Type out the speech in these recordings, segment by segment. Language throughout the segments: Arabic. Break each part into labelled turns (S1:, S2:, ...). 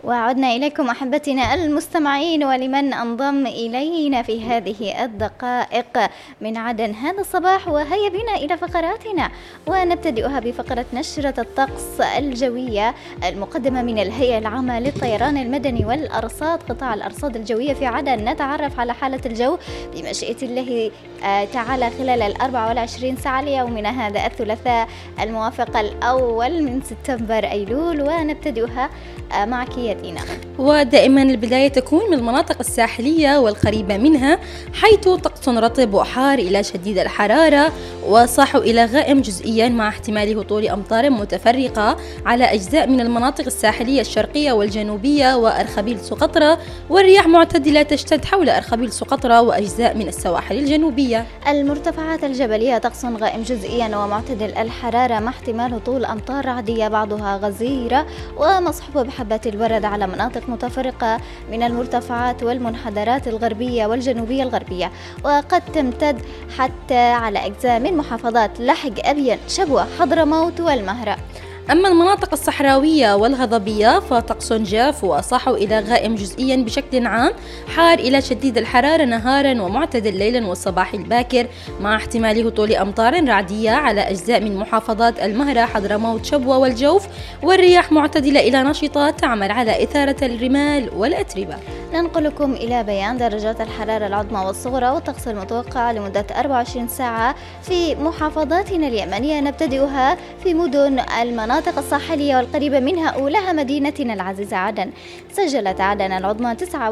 S1: وعدنا إليكم أحبتنا المستمعين ولمن انضم إلينا في هذه الدقائق من عدن هذا الصباح، وهيا بنا إلى فقراتنا ونبتدئها بفقرة نشرة الطقس الجوية المقدمة من الهيئة العامة للطيران المدني والأرصاد قطاع الأرصاد الجوية في عدن. نتعرف على حالة الجو بمشيئة الله تعالى خلال 24 ساعة ليومنا هذا الثلاثاء الموافق الأول من سبتمبر أيلول، ونبتدئها معك يا دينا.
S2: ودائما البداية تكون من المناطق الساحلية والقريبة منها، حيث طقس رطب وحار إلى شديد الحرارة وصاحو إلى غائم جزئيا مع احتمال هطول أمطار متفرقة على أجزاء من المناطق الساحلية الشرقية والجنوبية وأرخبيل سقطرى، والرياح معتدلة تشتد حول أرخبيل سقطرى وأجزاء من السواحل الجنوبية.
S1: المرتفعات الجبلية طقس غائم جزئيا ومعتدل الحرارة مع احتمال هطول أمطار رعدية بعضها غزيرة ومصحوبة بحبات الورد على مناطق متفرقة من المرتفعات والمنحدرات الغربية والجنوبية الغربية، وقد تمتد حتى على أجزاء من محافظات لحج، أبين، شبوة، حضرموت والمهرة.
S2: أما المناطق الصحراوية والهضبية فطقس جاف وصاحو إلى غائم جزئيا بشكل عام، حار إلى شديد الحرارة نهارا ومعتدل ليلا والصباح الباكر مع احتمال هطول أمطار رعدية على أجزاء من محافظات المهرة، حضرموت، شبوة والجوف، والرياح معتدلة إلى نشطة تعمل على إثارة الرمال والأتربة.
S1: ننقلكم إلى بيان درجات الحرارة العظمى والصغرى والطقس المتوقع لمدة 24 ساعة في محافظاتنا اليمنية. نبتدئها في مدن المناطق الساحلية والقريبة منها، أولها مدينتنا العزيزة عدن. سجلت عدن العظمى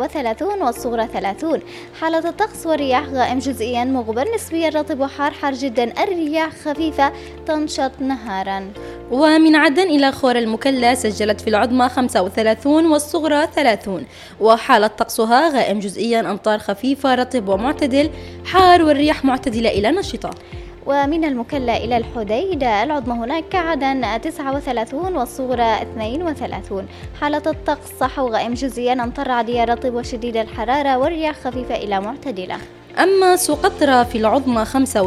S1: 39 والصغرى 30. حالة الطقس والرياح غائم جزئيا مغبر نسبيا رطب وحار، حار جدا، الرياح خفيفة تنشط نهارا.
S2: ومن عدن إلى خور المكلا سجلت في العظمى 35 والصغرى 30، وحالة طقسها غائم جزئيا، أمطار خفيفة، رطب ومعتدل، حار، والرياح معتدلة إلى نشطة.
S1: ومن المكلا إلى الحديدة العظمى هناك كعدن 39 والصغرى 32. حالة الطقس صحو غائم جزئيا، أمطار رعدية، رطب وشديد الحرارة، والرياح خفيفة إلى معتدلة.
S2: أما سقطرى في العظمى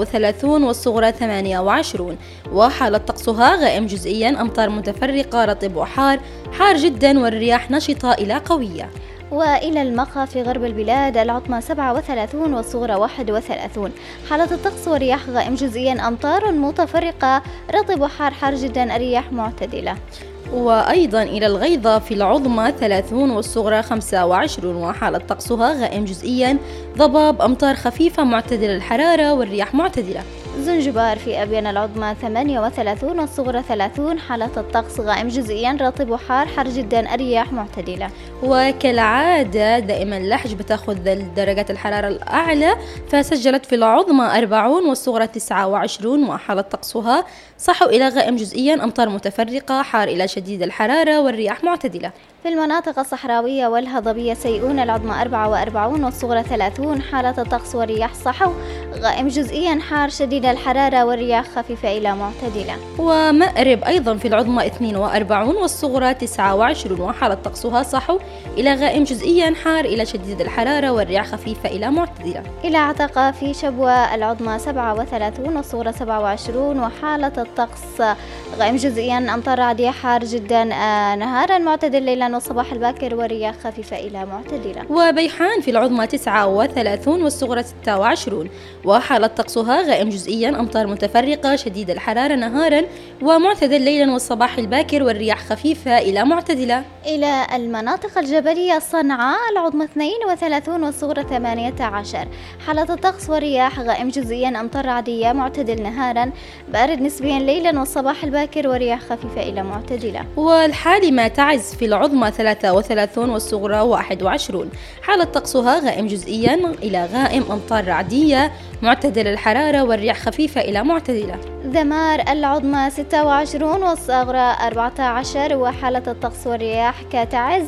S2: 35 والصغرى 28، وحالة طقسها غائم جزئيا، أمطار متفرقة، رطب وحار، حار جدا، والرياح نشطة إلى قوية.
S1: وإلى المقا في غرب البلاد العظمى 37 والصغرى 31. حالة الطقس والرياح غائم جزئيا، أمطار متفرقة، رطب وحار، حار جدا، الرياح معتدلة.
S2: وأيضا إلى الغيضة في العظمى 30 والصغرى 25، وحالة طقسها غائم جزئيا، ضباب، أمطار خفيفة، معتدل الحرارة، والرياح معتدلة.
S1: زنجبار في أبين العظمى 38 والصغرى 30. حالة الطقس غائم جزئيا، رطب وحار، حار جدا، الرياح معتدلة.
S2: وكالعادة دائما لحج بتاخذ درجات الحرارة الأعلى، فسجلت في العظمى 40 والصغرى 29، وحالة طقسها صحو إلى غائم جزئيا، أمطار متفرقة، حار إلى شديد الحرارة، والرياح معتدلة.
S1: في المناطق الصحراوية والهضبية سيئون العظمى 44 والصغرى 30. حالة الطقس والرياح صحو غائم جزئيا، حار شديد الحرارة، والرياح خفيفة إلى معتدلة.
S2: ومأرب أيضا في العظمى 42 والصغرى 29، وحالة طقسها صحو إلى غائم جزئيا، حار إلى شديد الحرارة، والرياح خفيفة إلى معتدلة.
S1: إلى عتقة في شبوة العظمى 37 والصغرى 27، وحالة الطقس غائم جزئيا، أمطار رعدية، حار جدا نهارا، معتدل ليلا والصباح الباكر، والرياح خفيفة إلى معتدلة.
S2: وبيحان في العظمى 39 والصغرى 26، وحالة طقسها غائم جزئيا، أمطار متفرقة، شديد الحرارة نهارا، ومعتدل ليلا والصباح الباكر، والرياح خفيفة إلى معتدلة.
S1: إلى المناطق الجبلية صنعاء العظمى 32 والصغرى 18. حالة الطقس والرياح غائم جزئيا، أمطار رعدية، معتدل نهارا، بارد نسبيا ليلا والصباح الباكر، ورياح خفيفة إلى معتدلة.
S2: والحالمة تعز في العظمى 33 والصغرى 21. حالة طقسها غائم جزئيا إلى غائم، أمطار رعدية، معتدل الحرارة، والرياح خفيفة إلى معتدلة.
S1: ذمار العظمى 26 والصغرى 14، وحالة الطقس والرياح كتعز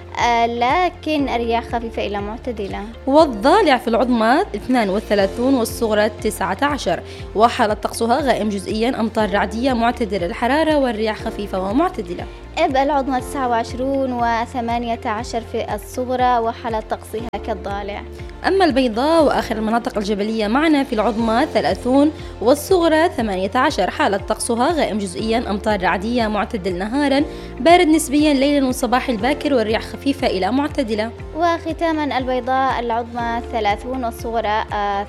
S1: لكن الرياح خفيفة إلى معتدلة.
S2: والضالع في العظمى 32 والصغرى 19، وحالة طقسها غائم جزئيا، أمطار رعدية، معتدل الحرارة، والرياح خفيفة ومعتدلة.
S1: إب العظمى 29 و18 في الصغرى، وحالة طقسها كالضالع.
S2: أما البيضاء وآخر المناطق الجبلية معنا في العظمى 30 والصغرى 18 حالة طقسها غائم جزئيا، أمطار رعدية معتدل نهارا، بارد نسبيا ليلا والصباح الباكر، والرياح خفيفة إلى معتدلة.
S1: وختاما البيضاء العظمى 30 والصغرى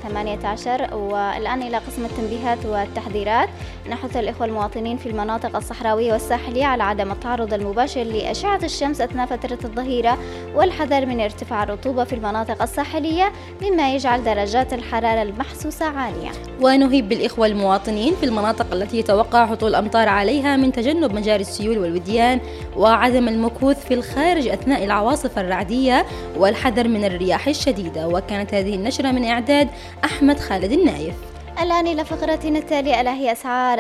S1: 18. والآن إلى قسم التنبيهات والتحذيرات. نحث الإخوة المواطنين في المناطق الصحراوية والساحلية على عدم التعرض المباشر لأشعة الشمس أثناء فترة الظهيرة، والحذر من ارتفاع الرطوبة في المناطق الساحلية مما يجعل درجات الحرارة المحسوسة عالية.
S2: ونهيب بالإخوة المواطنين في المناطق التي يتوقع هطول الأمطار عليها من تجنب مجاري السيول والوديان، وعدم المكوث في الخارج أثناء العواصف الرعدية، والحذر من الرياح الشديدة. وكانت هذه النشرة من إعداد أحمد خالد النايف.
S1: الآن إلى فقرتنا التالية ألا هي أسعار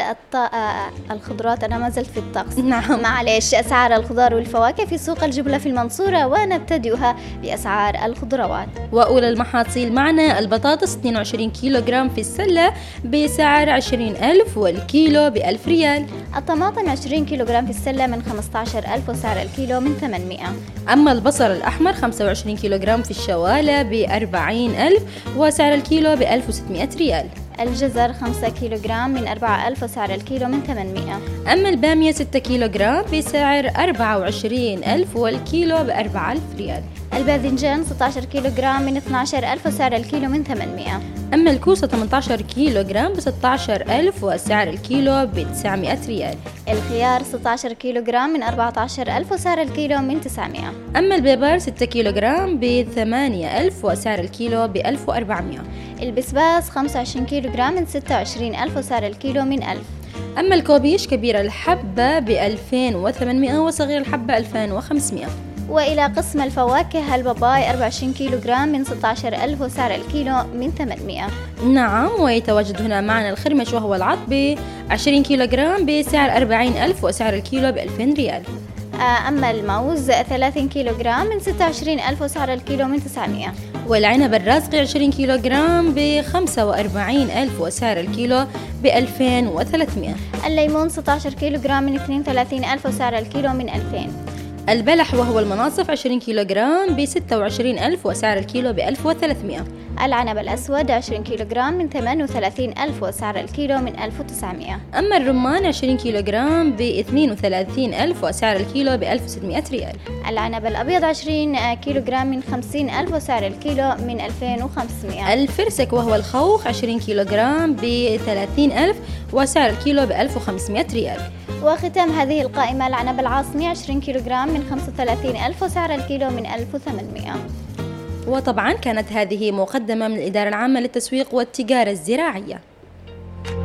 S1: الخضروات. أنا ما زلت في الطقس.
S2: نعم
S1: معلش. أسعار الخضار والفواكه في سوق الجبلة في المنصورة، ونبتدئها بأسعار الخضروات.
S2: وأولى المحاصيل معنا البطاطس 22 كيلوغرام في السلة بسعر 20,000 والكيلو ب1000 ريال.
S1: الطماطم 20 كيلوغرام في السلة من 15,000 وسعر الكيلو من 800.
S2: أما البصل الأحمر 25 كيلوغرام في الشوالة ب40,000 وسعر الكيلو ب1600 ريال.
S1: الجزر 5 كيلوغرام من 4,000 وسعر الكيلو من 800.
S2: أما البامية 6 كيلوغرام بسعر 24,000 والكيلو ب4,000 ريال.
S1: الباذنجان 16 كيلوغرام من 12,000 وسعر الكيلو من 800.
S2: أما الكوسة 18 كيلوغرام ب16,000 وسعر الكيلو ب900 ريال.
S1: الخيار 16 كيلوغرام من 14,000 وسعر الكيلو من 900.
S2: أما البيبر 6 كيلوغرام ب8,000 وسعر الكيلو ب1400.
S1: البسباس 25 كيلوغرام من 26,000 وسعر الكيلو من 1000.
S2: أما الكوبيش كبير الحبة ب2800 وصغير الحبة 2500.
S1: وإلى قسم الفواكه الباباي 24 كيلوغرام من 16,000 وسعر الكيلو من 800.
S2: نعم. ويتواجد هنا معنا الخرمش وهو العط ب 20 كيلوغرام بسعر 40,000 وسعر الكيلو ب2000 ريال.
S1: أما الموز 30 كيلوغرام من 26,000 وسعر الكيلو من 900.
S2: والعنب الرازقي 20 كيلوغرام ب45,000 وسعر الكيلو ب2300.
S1: الليمون 16 كيلوغرام من 32,000 وسعر الكيلو من 2000.
S2: البلح وهو المناصف 20 كيلوغرام ب26,000 وسعر الكيلو ب1300.
S1: العنب الأسود 20 كيلوغرام من 38,000 وسعر الكيلو من 1900.
S2: أما الرمان 20 كيلوغرام ب32,000 وسعر الكيلو ب1600 ريال.
S1: العنب الأبيض 20 كيلوغرام من 50,000 وسعر الكيلو من 2500.
S2: الفرسك وهو الخوخ 20 كيلوغرام ب30,000 وسعر الكيلو ب1500 ريال.
S1: وختام هذه القائمة العنب العاصمي 20 كيلوغرام من 35,000 وسعر الكيلو من 1800.
S2: وطبعا كانت هذه مقدمة من الإدارة العامة للتسويق والتجارة الزراعية.